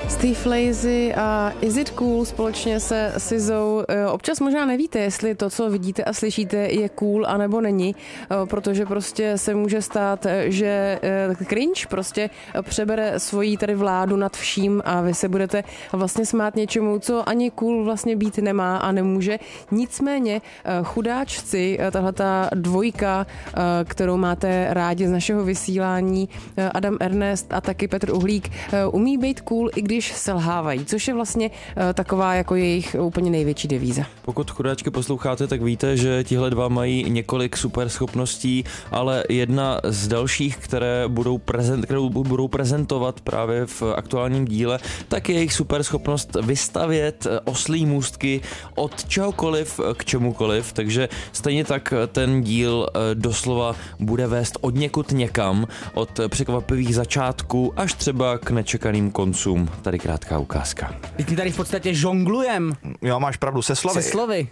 Steve Lacy a Is It Cool společně se SZA. Občas možná nevíte, jestli to, co vidíte a slyšíte, je cool anebo není, protože prostě se může stát, že cringe prostě přebere svoji tady vládu nad vším a vy se budete vlastně smát něčemu, co ani cool vlastně být nemá a nemůže. Nicméně chudáčci, tahleta dvojka, kterou máte rádi z našeho vysílání, Adam Ernest a taky Petr Uhlík, umí být cool, i když selhávají, což je vlastně taková jako jejich úplně největší devíza. Pokud chudáčky posloucháte, tak víte, že tihle dva mají několik super schopností, ale jedna z dalších, kterou budou prezentovat právě v aktuálním díle, tak je jejich super schopnost vystavět oslí můstky od čehokoliv k čemukoliv, takže stejně tak ten díl doslova bude vést od někud někam, od překvapivých začátků až třeba k nečekaným koncům. Tady krátká ukázka. Ty tady v podstatě žonglujem. Jo, máš pravdu, se slovy. Se slovy.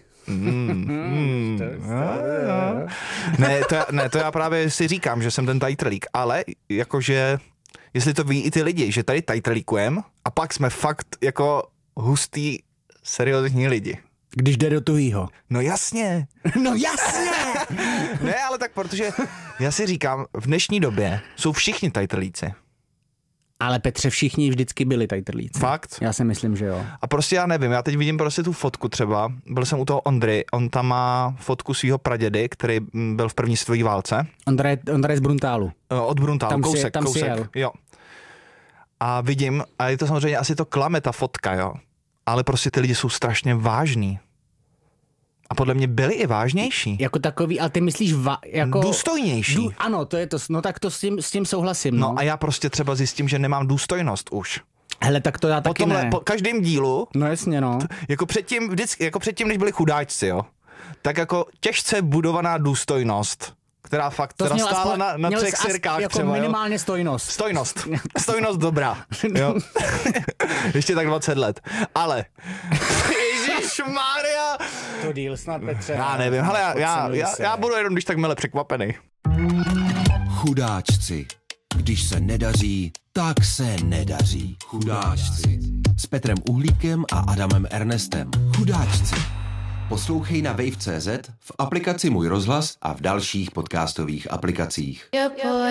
Ne, to já právě si říkám, že jsem ten tajtrlík, ale jakože, jestli to ví i ty lidi, že tady tajtrlíkujem a pak jsme fakt jako hustý, seriózní lidi. Když jde do tuhýho. No jasně. No jasně! Ne, ale tak protože já si říkám, v dnešní době jsou všichni tajtrlíci. Ale Petře, všichni vždycky byli tajtrlíci. Fakt? Já si myslím, že jo. A prostě já nevím, já teď vidím prostě tu fotku třeba, byl jsem u toho Ondry, on tam má fotku svého pradědy, který byl v první světové válce. Ondra je z Bruntálu. Od Bruntálu, kousek. Si jel. Jo. A vidím, a je to samozřejmě, asi to klame ta fotka, jo. Ale prostě ty lidi jsou strašně vážní. A podle mě byli i vážnější. Jako takový, ale ty myslíš jako... Důstojnější. Ano, to je to, no tak to s tím souhlasím. No a já prostě třeba zjistím, že nemám důstojnost už. Hele, tak to já taky ne. Po každém dílu... No jasně, no. Jako předtím, než byli chudáčci, jo. Tak jako těžce budovaná důstojnost, která fakt teda stála na třech sirkách jako třeba, minimálně jo. stojnost. Stojnost dobrá. Jo. Ještě tak 20 let. Ale... Ježišmarja! To díl snad, Petře. Já nevím, hele, já budu jenom když tak mile překvapený. Chudáčci. Když se nedaří, tak se nedaří. Chudáčci. S Petrem Uhlíkem a Adamem Ernestem. Chudáčci. Poslouchej na Wave.cz, v aplikaci Můj rozhlas a v dalších podcastových aplikacích.